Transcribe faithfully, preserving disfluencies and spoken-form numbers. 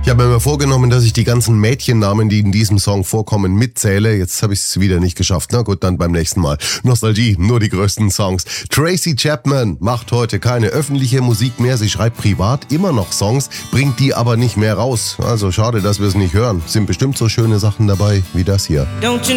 Ich habe mir vorgenommen, dass ich die ganzen Mädchennamen, die in diesem Song vorkommen, mitzähle. Jetzt habe ich es wieder nicht geschafft. Na gut, dann beim nächsten Mal. Nostalgie, nur die größten Songs. Tracy Chapman macht heute keine öffentliche Musik mehr. Sie schreibt privat immer noch Songs, bringt die aber nicht mehr raus. Also schade, dass wir es nicht hören. Sind bestimmt so schöne Sachen dabei wie das hier. Don't you